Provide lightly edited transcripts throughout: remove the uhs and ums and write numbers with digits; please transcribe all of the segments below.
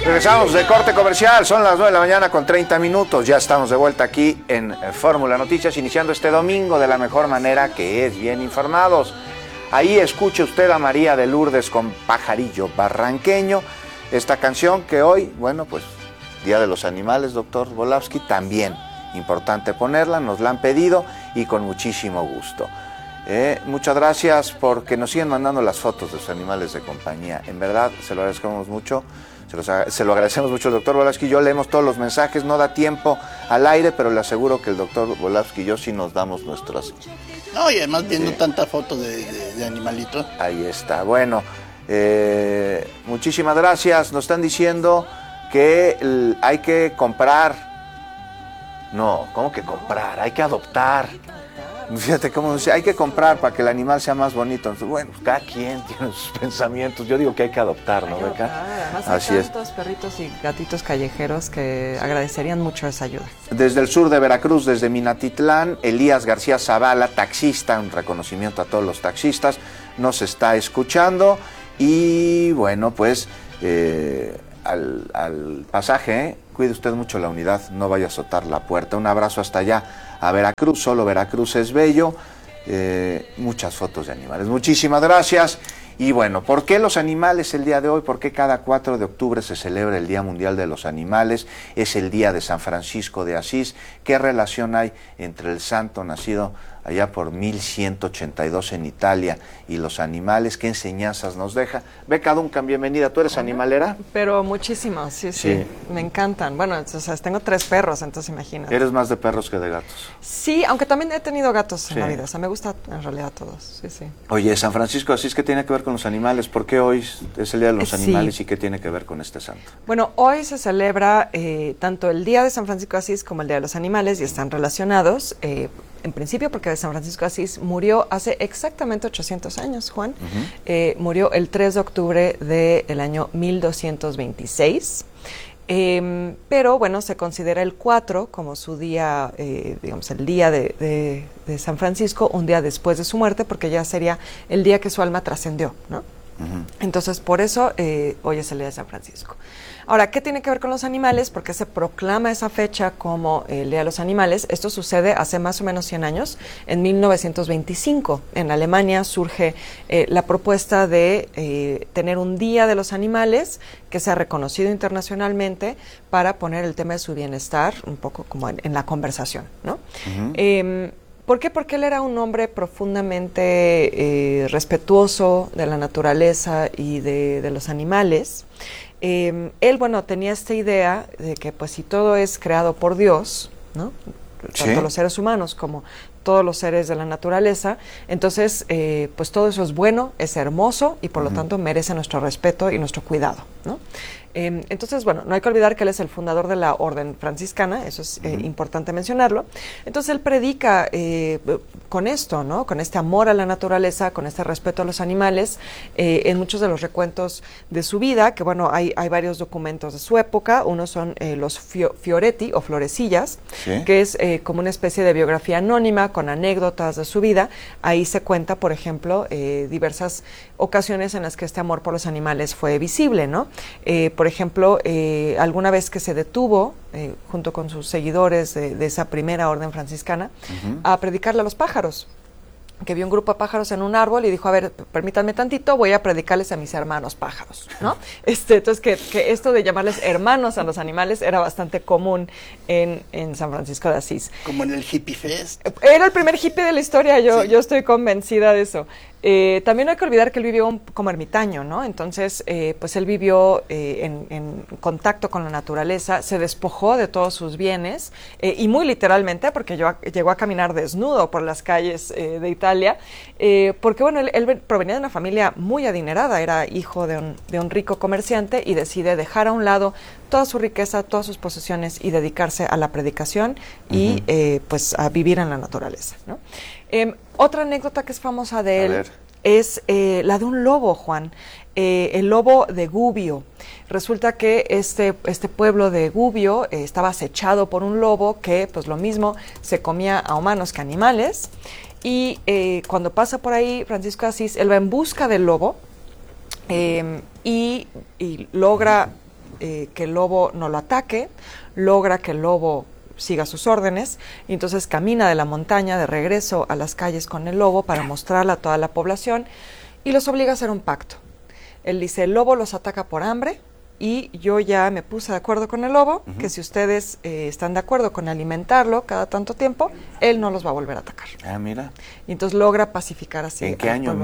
Regresamos de corte comercial, son las 9 de la mañana con 30 minutos. Ya estamos de vuelta aquí en Fórmula Noticias, iniciando este domingo de la mejor manera, que es bien informados. Ahí escuche usted a María de Lourdes con Pajarillo Barranqueño. Esta canción que hoy, bueno, pues Día de los Animales, doctor Volavsky, también importante ponerla, nos la han pedido y con muchísimo gusto. Muchas gracias porque nos siguen mandando las fotos de sus animales de compañía. En verdad, se lo agradecemos mucho. Se lo agradecemos mucho al doctor Volavsky. Yo leemos todos los mensajes, no da tiempo al aire, pero le aseguro que el doctor Volavsky y yo sí nos damos nuestras... No, y además viendo tantas fotos de animalitos. Ahí está. Bueno, muchísimas gracias. Nos están diciendo que hay que comprar. No, ¿cómo que comprar? Hay que adoptar. Fíjate cómo dice, hay que comprar para que el animal sea más bonito. Entonces, bueno, cada quien tiene sus pensamientos. Yo digo que hay que adoptar, ¿no, Beca? Además, hay tantos perritos y gatitos callejeros que agradecerían mucho esa ayuda. Desde el sur de Veracruz, desde Minatitlán, Elías García Zavala, taxista, un reconocimiento a todos los taxistas, nos está escuchando. Y bueno, pues al pasaje, cuide usted mucho la unidad, no vaya a azotar la puerta. Un abrazo hasta allá a Veracruz, solo Veracruz es bello. Muchas fotos de animales. Muchísimas gracias. Y bueno, ¿por qué los animales el día de hoy? ¿Por qué cada 4 de octubre se celebra el Día Mundial de los Animales? Es el día de San Francisco de Asís. ¿Qué relación hay entre el santo nacido allá por 1182 en Italia y los animales? ¿Qué enseñanzas nos deja? Beca Duncan, bienvenida. ¿Tú eres animalera? Pero muchísimo, sí. Me encantan. Bueno, o sea, tengo 3 perros, entonces imagínate. ¿Eres más de perros que de gatos? Sí, aunque también he tenido gatos en la vida. O sea, me gusta en realidad todos, sí. Oye, San Francisco de Asís, ¿qué tiene que ver con los animales? ¿Por qué hoy es el Día de los Animales y qué tiene que ver con este santo? Bueno, hoy se celebra tanto el Día de San Francisco de Asís como el Día de los Animales y están relacionados. En principio porque San Francisco de Asís murió hace exactamente 800 años, Juan. Murió el 3 de octubre del año 1226. Pero bueno, se considera el 4 como su día, digamos, el día de San Francisco, un día después de su muerte, porque ya sería el día que su alma trascendió, ¿no? Entonces, por eso hoy es el Día de San Francisco. Ahora, ¿qué tiene que ver con los animales? ¿Por qué se proclama esa fecha como el Día de los Animales? Esto sucede hace más o menos 100 años, en 1925. En Alemania surge la propuesta de tener un Día de los Animales que sea reconocido internacionalmente para poner el tema de su bienestar un poco como en la conversación, ¿no? ¿Por qué? Porque él era un hombre profundamente respetuoso de la naturaleza y de los animales. Él, bueno, tenía esta idea de que pues si todo es creado por Dios, ¿no? Tanto los seres humanos como todos los seres de la naturaleza, entonces pues todo eso es bueno, es hermoso y por lo tanto merece nuestro respeto y nuestro cuidado, ¿no? Entonces, bueno, no hay que olvidar que él es el fundador de la Orden Franciscana, eso es importante mencionarlo. Entonces, él predica con esto, ¿no? Con este amor a la naturaleza, con este respeto a los animales, en muchos de los recuentos de su vida, que bueno, hay varios documentos de su época. Uno son los Fioretti o Florecillas, que es como una especie de biografía anónima con anécdotas de su vida. Ahí se cuenta, por ejemplo, diversas ocasiones en las que este amor por los animales fue visible, ¿no? Por ejemplo, alguna vez que se detuvo, junto con sus seguidores de esa primera orden franciscana, a predicarle a los pájaros, que vio un grupo de pájaros en un árbol y dijo, a ver, permítanme tantito, voy a predicarles a mis hermanos pájaros, ¿no? Entonces, que esto de llamarles hermanos a los animales era bastante común en San Francisco de Asís. Como en el Hippie Fest. Era el primer hippie de la historia, yo estoy convencida de eso. También no hay que olvidar que él vivió como ermitaño, ¿no? Entonces, pues él vivió en contacto con la naturaleza, se despojó de todos sus bienes, y muy literalmente, porque llegó a caminar desnudo por las calles de Italia, porque, bueno, él provenía de una familia muy adinerada, era hijo de un rico comerciante y decide dejar a un lado toda su riqueza, todas sus posesiones y dedicarse a la predicación y, pues, a vivir en la naturaleza, ¿no? Otra anécdota que es famosa de él es la de un lobo, Juan, el lobo de Gubbio. Resulta que este pueblo de Gubbio estaba acechado por un lobo que, pues lo mismo, se comía a humanos que animales. Y cuando pasa por ahí Francisco de Asís, él va en busca del lobo y logra que el lobo no lo ataque, logra que el lobo siga sus órdenes, y entonces camina de la montaña de regreso a las calles con el lobo para mostrarle a toda la población y los obliga a hacer un pacto. Él dice, el lobo los ataca por hambre, y yo ya me puse de acuerdo con el lobo, que si ustedes están de acuerdo con alimentarlo cada tanto tiempo, él no los va a volver a atacar. Ah, mira. Y entonces logra pacificar así. ¿En qué año?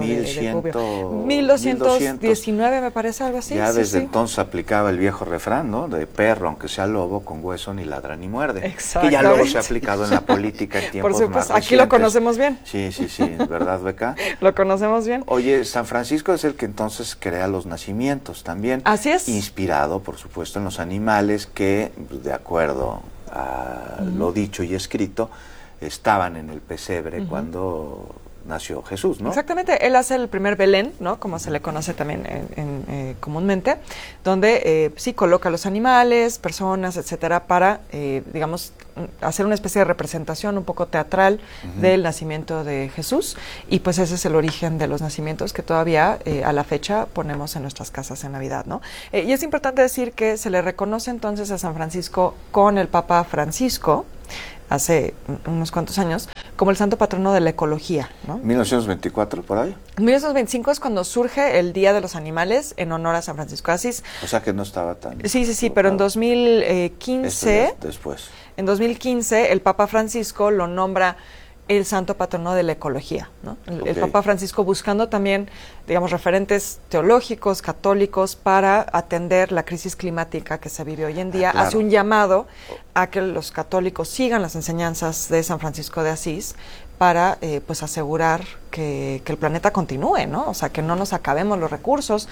1219 me parece, algo así. Ya desde entonces aplicaba el viejo refrán, ¿no? De perro, aunque sea lobo, con hueso ni ladra ni muerde. Exactamente. Que ya luego se ha aplicado en la política en tiempos Por supuesto, más aquí lo conocemos bien. Sí, ¿verdad, Beca? Lo conocemos bien. Oye, San Francisco es el que entonces crea los nacimientos también. Así es. Inspirado, por supuesto, en los animales que, de acuerdo a lo dicho y escrito, estaban en el pesebre cuando nació Jesús, ¿no? Exactamente, él hace el primer Belén, ¿no? Como se le conoce también comúnmente, donde sí coloca los animales, personas, etcétera, para, digamos, hacer una especie de representación un poco teatral del nacimiento de Jesús, y pues ese es el origen de los nacimientos que todavía a la fecha ponemos en nuestras casas en Navidad, ¿no? Y es importante decir que se le reconoce entonces a San Francisco con el Papa Francisco, hace unos cuantos años, como el santo patrono de la ecología, ¿no? 1924, por ahí. 1925 es cuando surge el Día de los Animales en honor a San Francisco de Asís. O sea que no estaba tan... Sí, pero en 2015... Después. En 2015 el Papa Francisco lo nombra el santo patrono de la ecología, ¿no? El Papa Francisco, buscando también, digamos, referentes teológicos, católicos, para atender la crisis climática que se vive hoy en día, hace un llamado a que los católicos sigan las enseñanzas de San Francisco de Asís para pues asegurar que el planeta continúe, ¿no? O sea, que no nos acabemos los recursos.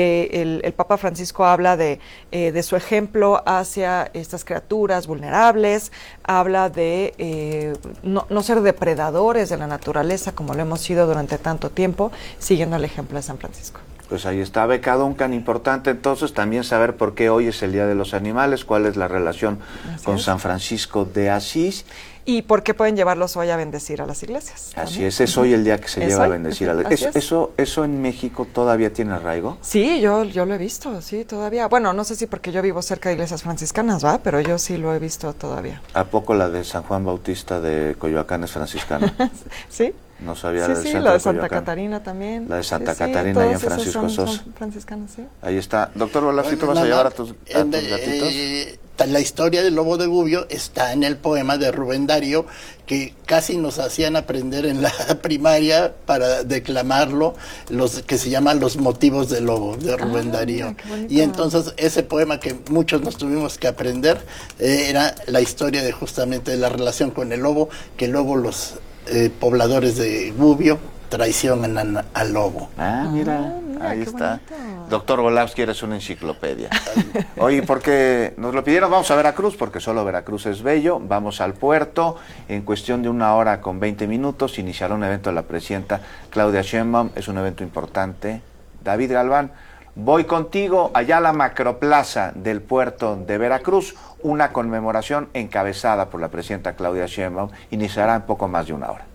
El Papa Francisco habla de su ejemplo hacia estas criaturas vulnerables, habla de no ser depredadores de la naturaleza como lo hemos sido durante tanto tiempo, siguiendo el ejemplo de San Francisco. Pues ahí está, Beca Duncan. Importante entonces también saber por qué hoy es el Día de los Animales, cuál es la relación con San Francisco de Asís. ¿Y por qué pueden llevarlos hoy a bendecir a las iglesias? Así es hoy el día que se lleva a bendecir a las iglesias. ¿Eso en México todavía tiene arraigo? Sí, yo lo he visto, sí, todavía. Bueno, no sé si porque yo vivo cerca de iglesias franciscanas, ¿va? Pero yo sí lo he visto todavía. ¿A poco la de San Juan Bautista de Coyoacán es franciscana? Sí. No sabía la del centro la de Santa Coyoacán. Catarina también. La de Santa Catarina y en Francisco Sos. Franciscanos, sí. Ahí está. Doctor Volafsky, ¿tú vas a llevar a tus gatitos? La historia del lobo de Gubbio está en el poema de Rubén Darío, que casi nos hacían aprender en la primaria para declamarlo, que se llaman Los motivos del lobo, de Rubén Darío. Y entonces ese poema que muchos nos tuvimos que aprender era la historia de justamente de la relación con el lobo, que luego los pobladores de Gubbio traicionan al lobo. Mira, ahí está. Doctor Volafsky, eres una enciclopedia. Oye, porque nos lo pidieron, vamos a Veracruz, porque solo Veracruz es bello. Vamos al puerto. En cuestión de 1 hora con 20 minutos iniciará un evento de la presidenta Claudia Sheinbaum. Es un evento importante. David Galván, voy contigo allá a la macroplaza del puerto de Veracruz. Una conmemoración encabezada por la presidenta Claudia Sheinbaum. Iniciará en poco más de 1 hora.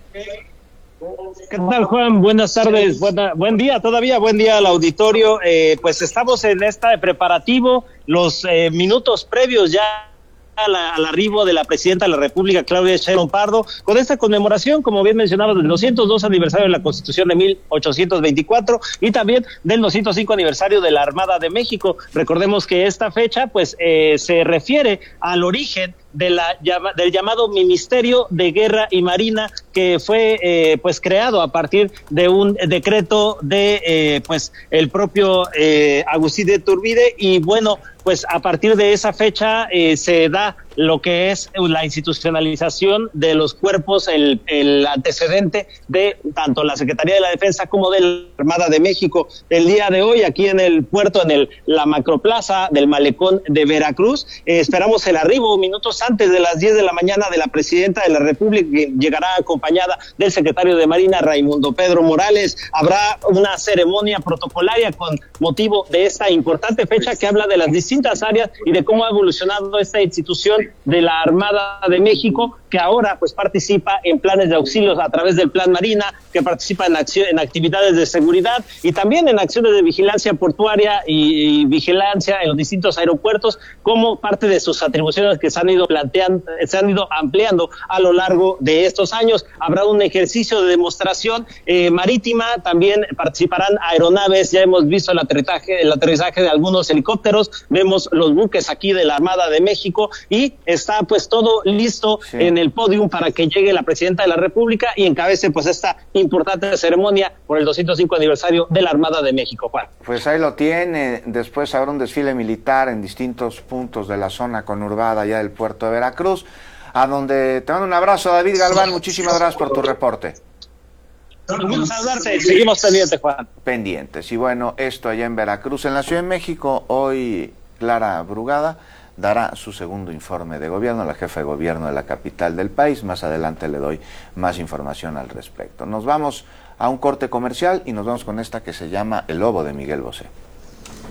¿Qué tal, Juan? Buenas tardes, buen día todavía, buen día al auditorio. Pues estamos en este preparativo, los minutos previos ya al arribo de la presidenta de la República, Claudia Sheinbaum Pardo, con esta conmemoración, como bien mencionaba, del 202 aniversario de la Constitución de 1824 y también del 205 aniversario de la Armada de México. Recordemos que esta fecha, pues, se refiere al origen del llamado Ministerio de Guerra y Marina, que fue pues creado a partir de un decreto de pues el propio Agustín de Iturbide, y bueno, pues a partir de esa fecha se da lo que es la institucionalización de los cuerpos, el antecedente de tanto la Secretaría de la Defensa como de la Armada de México. El día de hoy, aquí en el puerto, la macroplaza del Malecón de Veracruz, esperamos el arribo minutos antes de las 10 de la mañana de la presidenta de la República, que llegará acompañada del secretario de Marina, Raimundo Pedro Morales. Habrá una ceremonia protocolaria con motivo de esta importante fecha que habla de las distintas áreas y de cómo ha evolucionado esta institución de la Armada de México, que ahora pues participa en planes de auxilios a través del Plan Marina, que participa en actividades de seguridad y también en acciones de vigilancia portuaria y vigilancia en los distintos aeropuertos, como parte de sus atribuciones que se han ido ampliando a lo largo de estos años. Habrá un ejercicio de demostración marítima, también participarán aeronaves, ya hemos visto el aterrizaje de algunos helicópteros, vemos los buques aquí de la Armada de México y está pues todo listo en el podium para que llegue la presidenta de la República y encabece pues esta importante ceremonia por el 205 aniversario de la Armada de México, Juan. Pues ahí lo tiene. Después habrá un desfile militar en distintos puntos de la zona conurbada ya del puerto de Veracruz, a donde te mando un abrazo, David Galván. Muchísimas gracias por tu reporte. Muchas gracias. Seguimos pendientes, Juan. Pendientes. Y bueno, esto allá en Veracruz. En la Ciudad de México, hoy Clara Brugada dará su segundo informe de gobierno, la jefa de gobierno de la capital del país. Más adelante le doy más información al respecto. Nos vamos a un corte comercial y nos vamos con esta que se llama El Lobo de Miguel Bosé.